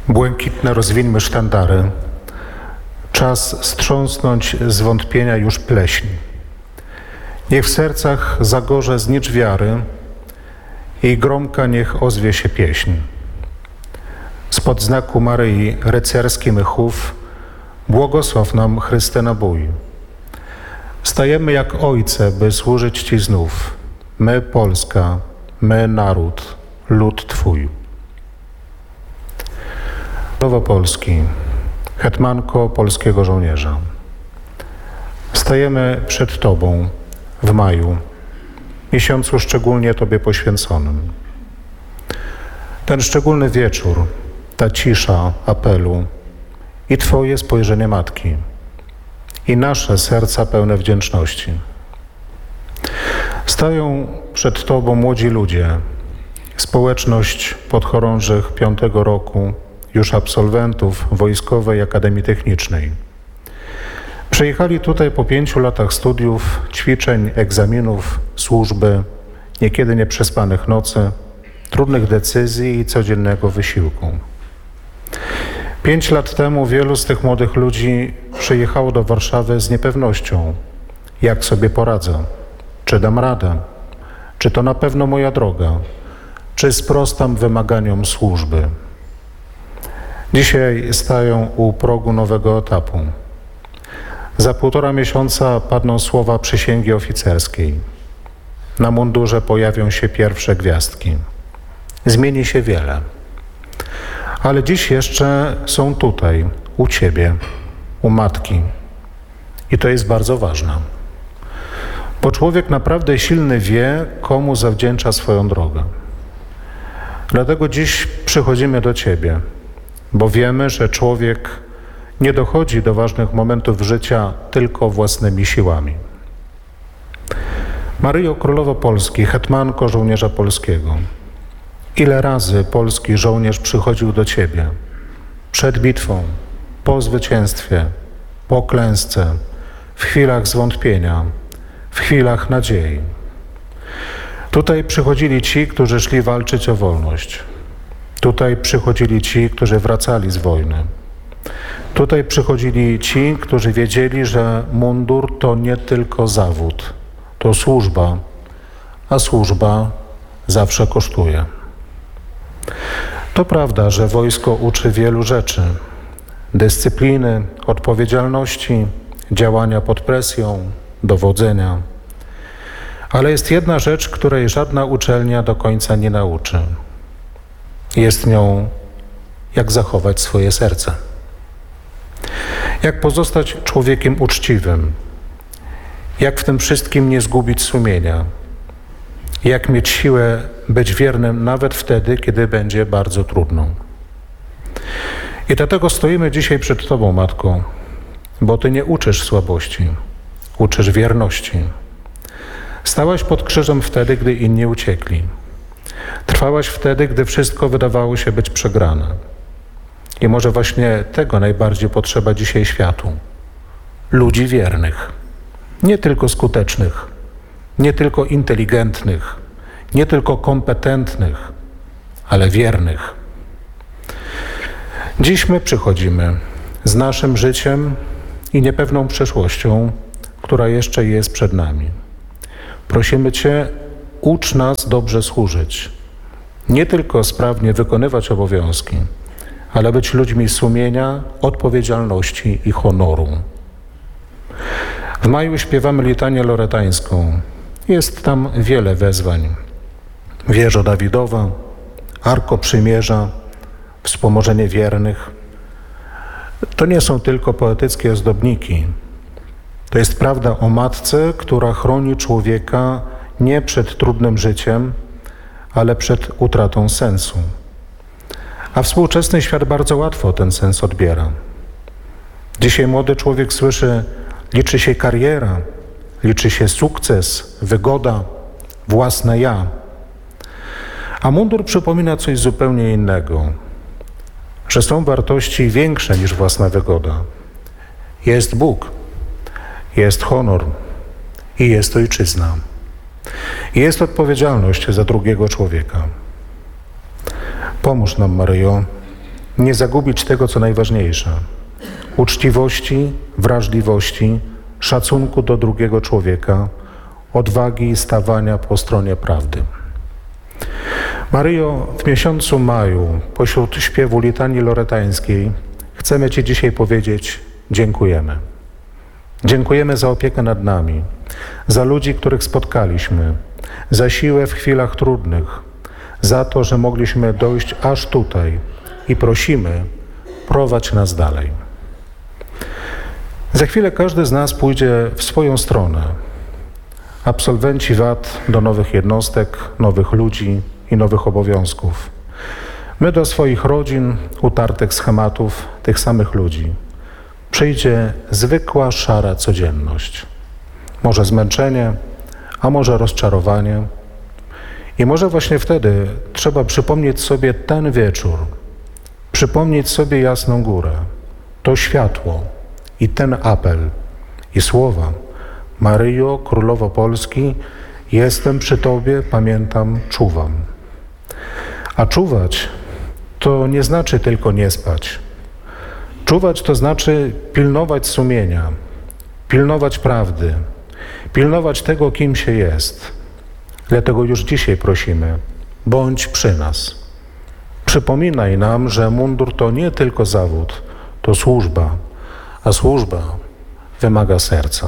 Błękitne rozwińmy sztandary. Czas strząsnąć z wątpienia już pleśń. Niech w sercach zagorze znicz wiary i gromka niech ozwie się pieśń. Spod znaku Maryi rycerski mchów błogosław nam Chryste nabój. Stajemy jak ojce, by służyć Ci znów. My Polska, my naród, lud Twój. Królowo Polski, hetmanko polskiego żołnierza. Stajemy przed Tobą w maju, miesiącu szczególnie Tobie poświęconym. Ten szczególny wieczór, ta cisza apelu i Twoje spojrzenie Matki i nasze serca pełne wdzięczności. Stają przed Tobą młodzi ludzie, społeczność podchorążych 5. roku, już absolwentów Wojskowej Akademii Technicznej. Przyjechali tutaj po 5 latach studiów, ćwiczeń, egzaminów, służby, niekiedy nieprzespanych nocy, trudnych decyzji i codziennego wysiłku. 5 lat temu wielu z tych młodych ludzi przyjechało do Warszawy z niepewnością. Jak sobie poradzę? Czy dam radę? Czy to na pewno moja droga? Czy sprostam wymaganiom służby? Dzisiaj stają u progu nowego etapu. Za 1,5 miesiąca padną słowa przysięgi oficerskiej. Na mundurze pojawią się pierwsze gwiazdki. Zmieni się wiele. Ale dziś jeszcze są tutaj, u Ciebie, u Matki. I to jest bardzo ważne. Bo człowiek naprawdę silny wie, komu zawdzięcza swoją drogę. Dlatego dziś przychodzimy do Ciebie, bo wiemy, że człowiek nie dochodzi do ważnych momentów życia tylko własnymi siłami. Maryjo Królowo Polski, hetmanko żołnierza polskiego, ile razy polski żołnierz przychodził do Ciebie przed bitwą, po zwycięstwie, po klęsce, w chwilach zwątpienia, w chwilach nadziei. Tutaj przychodzili ci, którzy szli walczyć o wolność. Tutaj przychodzili ci, którzy wracali z wojny. Tutaj przychodzili ci, którzy wiedzieli, że mundur to nie tylko zawód, to służba, a służba zawsze kosztuje. To prawda, że wojsko uczy wielu rzeczy: dyscypliny, odpowiedzialności, działania pod presją, dowodzenia. Ale jest jedna rzecz, której żadna uczelnia do końca nie nauczy. Jest nią, jak zachować swoje serce. Jak pozostać człowiekiem uczciwym. Jak w tym wszystkim nie zgubić sumienia. Jak mieć siłę być wiernym nawet wtedy, kiedy będzie bardzo trudno. I dlatego stoimy dzisiaj przed Tobą, Matko, bo Ty nie uczysz słabości, uczysz wierności. Stałaś pod krzyżem wtedy, gdy inni uciekli. Trwałaś wtedy, gdy wszystko wydawało się być przegrane. I może właśnie tego najbardziej potrzeba dzisiaj światu. Ludzi wiernych. Nie tylko skutecznych, nie tylko inteligentnych, nie tylko kompetentnych, ale wiernych. Dziś my przychodzimy z naszym życiem i niepewną przeszłością, która jeszcze jest przed nami. Prosimy Cię, ucz nas dobrze służyć. Nie tylko sprawnie wykonywać obowiązki, ale być ludźmi sumienia, odpowiedzialności i honoru. W maju śpiewamy litanię loretańską. Jest tam wiele wezwań. Wieżo Dawidowa, Arko Przymierza, Wspomożenie wiernych. To nie są tylko poetyckie ozdobniki. To jest prawda o matce, która chroni człowieka nie przed trudnym życiem, ale przed utratą sensu. A współczesny świat bardzo łatwo ten sens odbiera. Dzisiaj młody człowiek słyszy: liczy się kariera, liczy się sukces, wygoda, własne ja. A mundur przypomina coś zupełnie innego, że są wartości większe niż własna wygoda. Jest Bóg, jest honor i jest ojczyzna. I jest odpowiedzialność za drugiego człowieka. Pomóż nam, Maryjo, nie zagubić tego, co najważniejsze: uczciwości, wrażliwości, szacunku do drugiego człowieka, odwagi stawania po stronie prawdy. Maryjo, w miesiącu maju, pośród śpiewu litanii loretańskiej, chcemy Ci dzisiaj powiedzieć: dziękujemy. Dziękujemy za opiekę nad nami, za ludzi, których spotkaliśmy, za siłę w chwilach trudnych, za to, że mogliśmy dojść aż tutaj i prosimy, prowadź nas dalej. Za chwilę każdy z nas pójdzie w swoją stronę. Absolwenci VAT do nowych jednostek, nowych ludzi i nowych obowiązków. My do swoich rodzin, utartych schematów tych samych ludzi. Przyjdzie zwykła, szara codzienność. Może zmęczenie, a może rozczarowanie. I może właśnie wtedy trzeba przypomnieć sobie ten wieczór, przypomnieć sobie Jasną Górę, to światło i ten apel i słowa: Maryjo, Królowo Polski, jestem przy Tobie, pamiętam, czuwam. A czuwać to nie znaczy tylko nie spać. Czuwać to znaczy pilnować sumienia, pilnować prawdy, pilnować tego, kim się jest. Dlatego już dzisiaj prosimy: bądź przy nas. Przypominaj nam, że mundur to nie tylko zawód, to służba, a służba wymaga serca.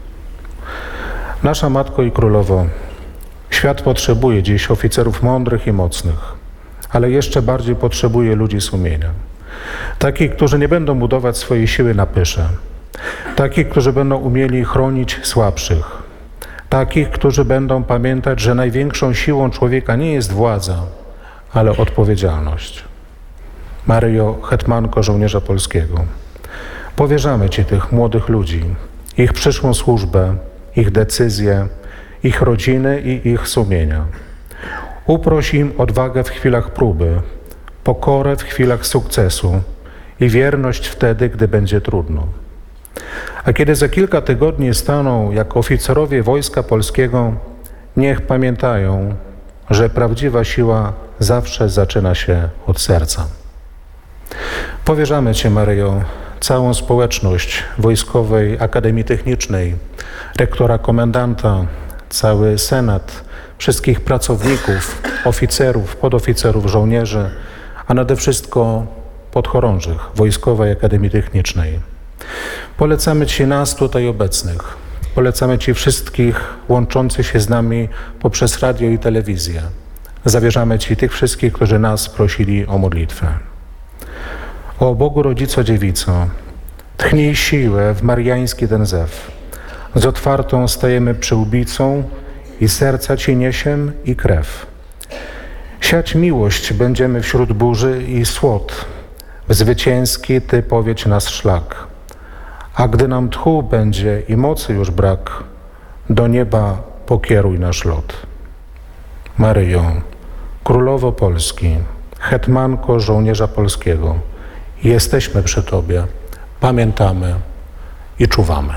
Nasza Matko i Królowo, świat potrzebuje dziś oficerów mądrych i mocnych, ale jeszcze bardziej potrzebuje ludzi sumienia. Takich, którzy nie będą budować swojej siły na pysze. Takich, którzy będą umieli chronić słabszych. Takich, którzy będą pamiętać, że największą siłą człowieka nie jest władza, ale odpowiedzialność. Maryjo, hetmanko żołnierza polskiego, powierzamy Ci tych młodych ludzi, ich przyszłą służbę, ich decyzje, ich rodziny i ich sumienia. Uproś im odwagę w chwilach próby, pokorę w chwilach sukcesu i wierność wtedy, gdy będzie trudno. A kiedy za kilka tygodni staną jak oficerowie Wojska Polskiego, niech pamiętają, że prawdziwa siła zawsze zaczyna się od serca. Powierzamy Ci, Maryjo, całą społeczność Wojskowej Akademii Technicznej, rektora komendanta, cały senat, wszystkich pracowników, oficerów, podoficerów, żołnierzy, a nade wszystko podchorążych Wojskowej Akademii Technicznej. Polecamy Ci nas tutaj obecnych. Polecamy Ci wszystkich łączących się z nami poprzez radio i telewizję. Zawierzamy Ci tych wszystkich, którzy nas prosili o modlitwę. O Bogu Rodzico Dziewico, tchnij siłę w mariański ten zew. Z otwartą stajemy przyłbicą i serca Ci niesiem i krew. Siać miłość będziemy wśród burzy i słod. W zwycięski Ty powiedź nas szlak. A gdy nam tchu będzie i mocy już brak, do nieba pokieruj nasz lot. Maryjo, Królowo Polski, hetmanko żołnierza polskiego, jesteśmy przy Tobie, pamiętamy i czuwamy.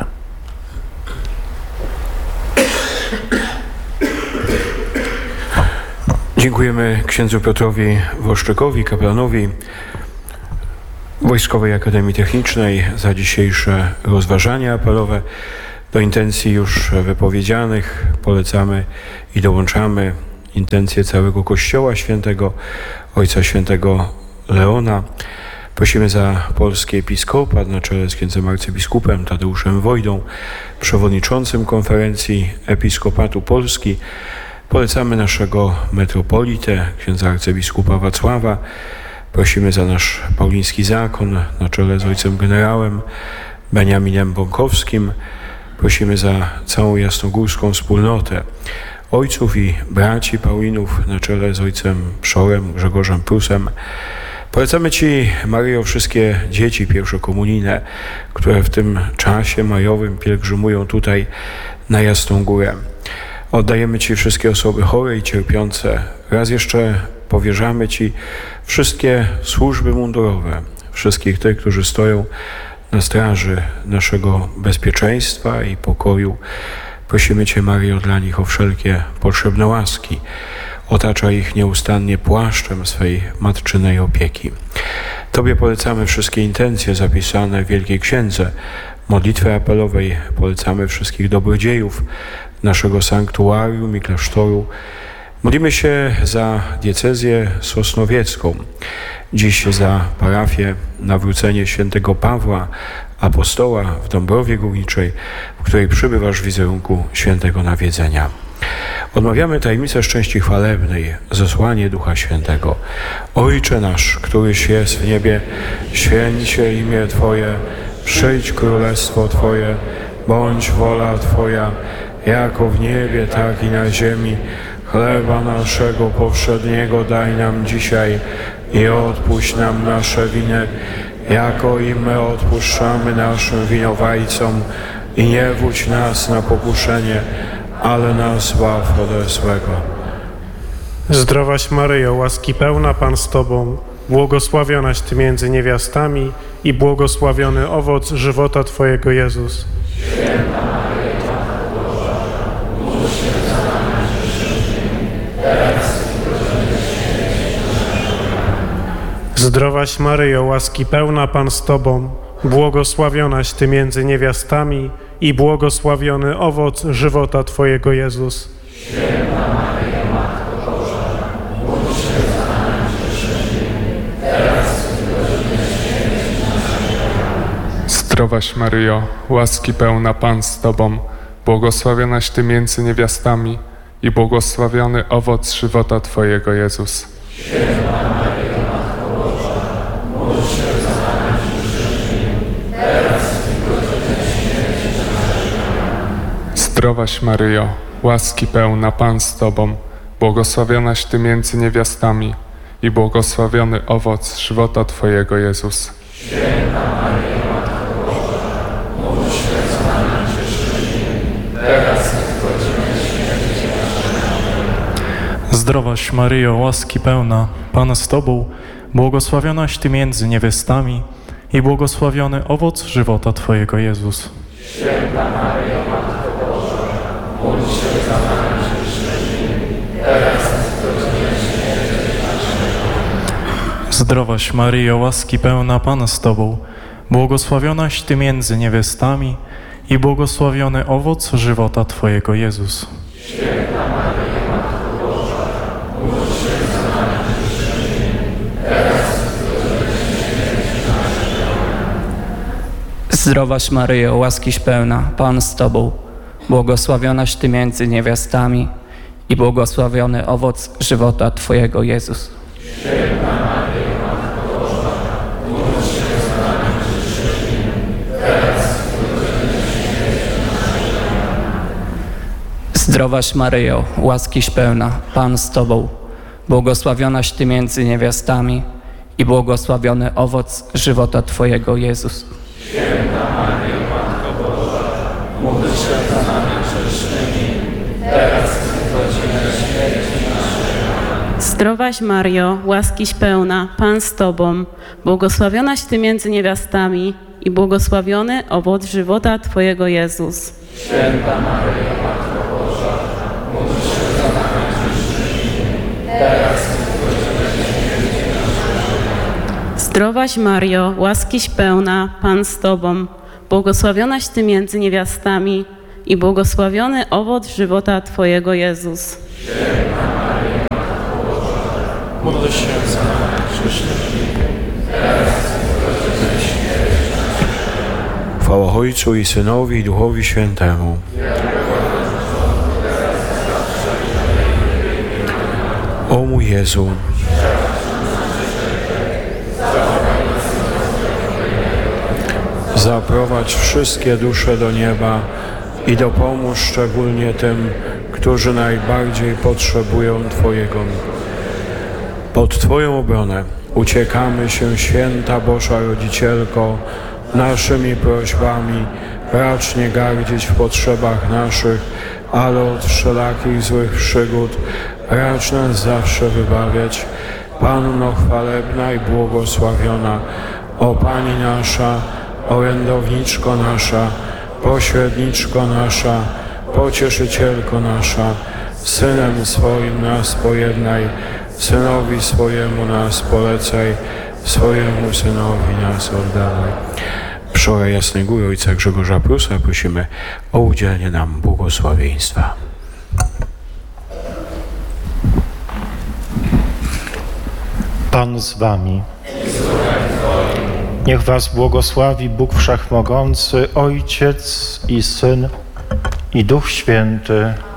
Dziękujemy księdzu Piotrowi Woszczykowi, kaplanowi Wojskowej Akademii Technicznej za dzisiejsze rozważania apelowe. Do intencji już wypowiedzianych polecamy i dołączamy intencje całego Kościoła Świętego, Ojca Świętego Leona. Prosimy za polski episkopat na czele z księdzem arcybiskupem Tadeuszem Wojdą, przewodniczącym Konferencji Episkopatu Polski. Polecamy naszego metropolitę, księdza arcybiskupa Wacława. Prosimy za nasz pauliński zakon na czele z ojcem generałem Beniaminem Bąkowskim. Prosimy za całą jasnogórską wspólnotę ojców i braci Paulinów na czele z ojcem Przorem, Grzegorzem Prusem. Polecamy Ci, Maryjo, wszystkie dzieci pierwszokomunijne, które w tym czasie majowym pielgrzymują tutaj na Jasną Górę. Oddajemy Ci wszystkie osoby chore i cierpiące. Raz jeszcze powierzamy Ci wszystkie służby mundurowe, wszystkich tych, którzy stoją na straży naszego bezpieczeństwa i pokoju. Prosimy Cię, Maryjo, dla nich o wszelkie potrzebne łaski. Otacza ich nieustannie płaszczem swej matczynej opieki. Tobie polecamy wszystkie intencje zapisane w Wielkiej Księdze modlitwy apelowej. Polecamy wszystkich dobrodziejów naszego sanktuarium i klasztoru. Modlimy się za diecezję sosnowiecką. Dziś za parafię Nawrócenie Świętego Pawła Apostoła w Dąbrowie Górniczej, w której przybywasz w wizerunku Świętego Nawiedzenia. Odmawiamy tajemnicę szczęści chwalebnej, zesłanie Ducha Świętego. Ojcze nasz, któryś jest w niebie, święć się imię Twoje, przyjdź królestwo Twoje, bądź wola Twoja, jako w niebie, tak i na ziemi. Chleba naszego powszedniego daj nam dzisiaj i odpuść nam nasze winy, jako i my odpuszczamy naszym winowajcom. I nie wódź nas na pokuszenie, ale nas zbaw ode złego. Zdrowaś Maryjo, łaski pełna, Pan z Tobą, błogosławionaś Ty między niewiastami i błogosławiony owoc żywota Twojego, Jezus. Zdrowaś Maryjo, łaski pełna, Pan z Tobą, błogosławionaś Ty między niewiastami i błogosławiony owoc żywota Twojego, Jezus. Zdrowaś Maryjo, łaski pełna, Pan z Tobą, błogosławionaś Ty między niewiastami i błogosławiony owoc żywota Twojego, Jezus. Zdrowaś Maryjo, łaski pełna, Pan z Tobą, błogosławionaś Ty między niewiastami i błogosławiony owoc żywota Twojego, Jezus. Zdrowaś Maryjo, łaski pełna, Pan z Tobą, błogosławionaś Ty między niewiastami i błogosławiony owoc żywota Twojego, Jezus. Zdrowaś Maryjo, łaski pełna, Pan z Tobą, błogosławionaś Ty między niewiastami i błogosławiony owoc żywota Twojego, Jezus. Zdrowaś Maryjo, łaskiś pełna, Pan z Tobą, błogosławionaś Ty między niewiastami i błogosławiony owoc żywota Twojego, Jezus. Zdrowaś Maryjo, łaskiś pełna, Pan z Tobą, błogosławionaś Ty między niewiastami i błogosławiony owoc żywota Twojego, Jezus. Zdrowaś Mario, łaskiś pełna, Pan z Tobą, błogosławionaś Ty między niewiastami i błogosławiony owoc żywota Twojego, Jezus. Święta Maryjo, Matko Boża, módl się za nami grzesznymi, teraz i w godzinę śmierci naszej. Zdrowaś Mario, łaskiś pełna, Pan z Tobą, błogosławionaś Ty między niewiastami i błogosławiony owoc żywota Twojego, Jezus. Święta Maryjo, Matko Boża, módl się za nami grzesznymi, teraz i w godzinę śmierci naszej. Chwała Ojcu i Synowi i Duchowi Świętemu. O mój Jezu, zaprowadź wszystkie dusze do nieba i dopomóż szczególnie tym, którzy najbardziej potrzebują Twojego. Pod Twoją obronę uciekamy się, Święta Boża Rodzicielko, naszymi prośbami. Racz nie gardzić w potrzebach naszych, ale od wszelakich złych przygód racz nas zawsze wybawiać. Panno chwalebna i błogosławiona, o Pani nasza, orędowniczko nasza, pośredniczko nasza, pocieszycielko nasza, Synem swoim nas pojednaj, Synowi swojemu nas polecaj, swojemu Synowi nas oddalaj. Przy Jasnej Góry Ojca Grzegorza Prusa prosimy o udzielenie nam błogosławieństwa. Pan z wami. Niech was błogosławi Bóg Wszechmogący, Ojciec i Syn i Duch Święty.